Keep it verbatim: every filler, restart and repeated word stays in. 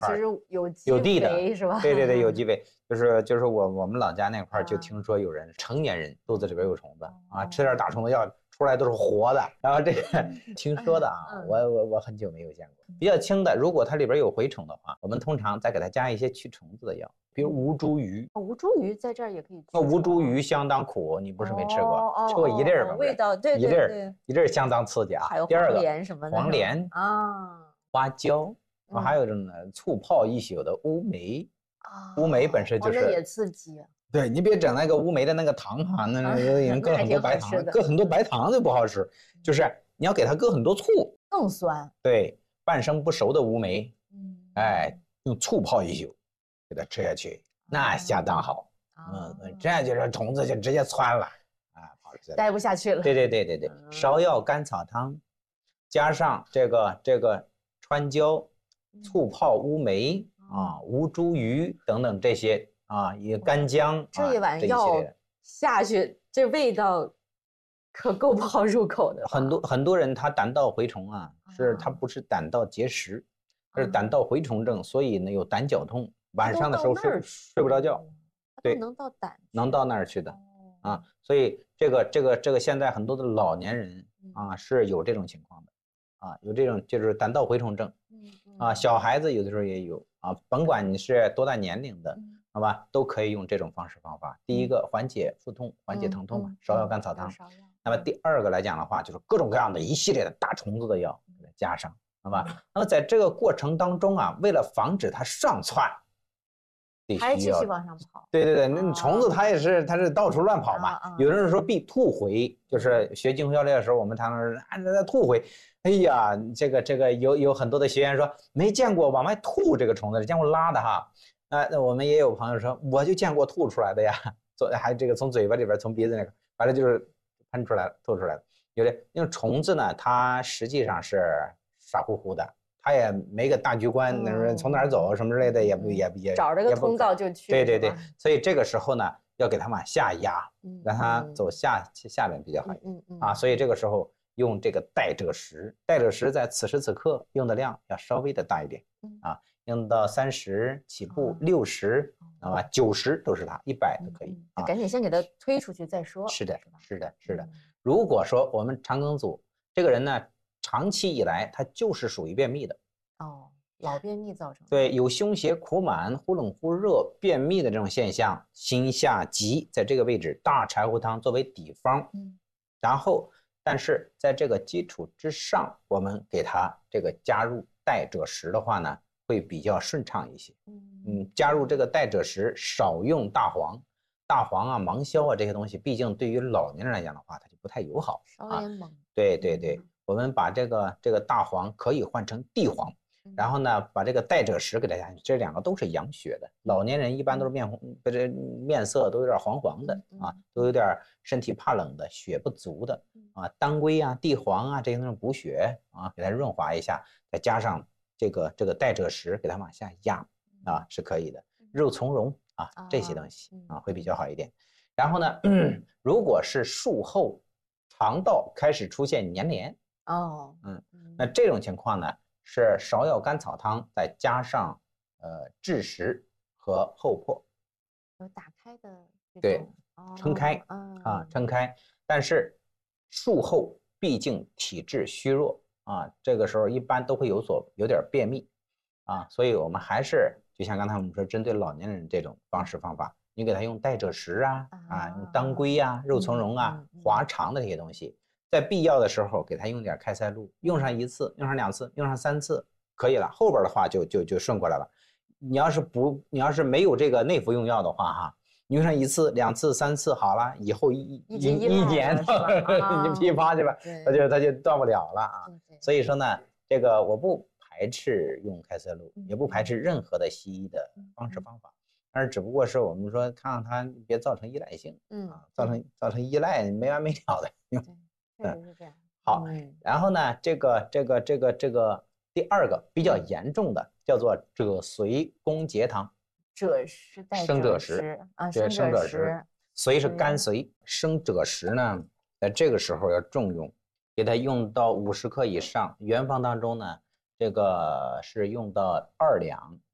其实有有地的是吧？ 对对对，有机肥，就是就是我我们老家那块就听说有人成年人肚子里边有虫子啊，吃点打虫子药出来都是活的，然后这个听说的啊，我我我很久没有见过。比较轻的，如果它里边有蛔虫的话，我们通常再给它加一些驱虫子的药，比如吴茱萸。 吴茱萸在这儿也可以。 那吴茱萸相当苦，你不是没吃过？吃过一粒儿吗？ 味道对一粒儿一粒儿相当刺激啊。 还有黄连什么的， 黄连啊， 花椒。还有这种呢，醋泡一宿的乌梅啊，乌梅本身就是那也刺激。 对，你别整那个乌梅的那个糖哈，那已经搁很多白糖，搁很多白糖就不好吃。就是你要给它搁很多醋， 更酸。 对，半生不熟的乌梅，嗯，哎，用醋泡一宿，给它吃下去，那相当好。嗯，这样就是虫子就直接窜了啊，跑出去了， 待不下去了。 对对对对对，芍药甘草汤，加上这个这个川椒。醋泡乌梅啊，吴茱萸等等这些啊，也干姜， 这一碗药下去，这味道可够不好入口的。 很多很多人他胆道蛔虫啊，是他不是胆道结石，而是胆道蛔虫症，所以呢有胆绞痛，晚上的时候睡睡不着觉。对， 能到胆， 能到那儿去的啊，所以这个这个这个现在很多的老年人啊是有这种情况的。啊，有这种就是胆道蛔虫症，啊，小孩子有的时候也有啊，甭管你是多大年龄的，好吧，都可以用这种方式方法。第一个缓解腹痛、缓解疼痛嘛，芍药甘草汤。那么第二个来讲的话，就是各种各样的一系列的打虫子的药给它加上，好吧？那么在这个过程当中啊，为了防止它上窜， 还继续往上跑。 对对对，那虫子它也是它是到处乱跑嘛。有的人说必吐回，就是学精神药理的时候，我们常常按照它吐回。哎呀，这个这个有有很多的学员说没见过往外吐这个虫子，见过拉的哈。啊，那我们也有朋友说，我就见过吐出来的呀，还这个从嘴巴里边从鼻子那个，反正就是喷出来了，吐出来了。有的因为虫子呢，它实际上是傻乎乎的，它也没个大局观，那说从哪儿走什么之类的，也不也也找着个通道就去。 对对对，所以这个时候呢，要给它往下压，让它走下下边比较好。嗯嗯啊，所以这个时候。用这个代赭石，代赭石在此时此刻用的量要稍微的大一点啊，用到三十起步，六十啊，九十都是它，一百都可以啊。 赶紧先给它推出去再说。 是的，是的，是的。如果说我们肠梗阻这个人呢，长期以来他就是属于便秘的哦，老便秘造成的。 对，有胸胁苦满、忽冷忽热、便秘的这种现象，心下急，在这个位置大柴胡汤作为底方，嗯，然后。但是在这个基础之上，我们给它这个加入代赭石的话呢，会比较顺畅一些。嗯，加入这个代赭石，少用大黄、大黄啊、芒硝啊这些东西，毕竟对于老年人来讲的话，它就不太友好。 稍微猛。 对对对，我们把这个这个大黄可以换成地黄。然后呢，把这个代赭石给它加进去，这两个都是养血的。老年人一般都是面红，不是面色都有点黄黄的啊，都有点身体怕冷的，血不足的啊。当归啊、地黄啊这些东西补血啊，给它润滑一下，再加上这个这个代赭石给它往下压啊，是可以的。肉苁蓉啊这些东西啊会比较好一点。然后呢，嗯、如果是术后肠道开始出现粘连哦，嗯，那这种情况呢？是芍药甘草汤，再加上呃枳实和厚朴， 有打开的对，撑开啊撑开。但是术后毕竟体质虚弱啊，这个时候一般都会有所有点便秘啊，所以我们还是就像刚才我们说，针对老年人这种方式方法，你给他用代赭石啊啊，用当归啊、肉苁蓉啊、滑肠的这些东西。在必要的时候给他用点开塞露，用上一次，用上两次，用上三次可以了。后边的话就就就顺过来了。你要是不，你要是没有这个内服用药的话，哈，你用上一次、两次、三次好了，以后一一一年你噼啪去吧，他就他就断不了了啊。所以说呢，这个我不排斥用开塞露，也不排斥任何的西医的方式方法，但是只不过是我们说看看它别造成依赖性，嗯啊，造成造成依赖没完没了的用。 嗯，是这样。 好，然后呢，这个这个这个这个第二个比较严重的叫做赭髓宫结汤。 赭是带生赭石啊，对，生赭石。髓是肝髓，生赭石呢，在这个时候要重用，给它用到五十克以上。原方当中呢，这个是用到二两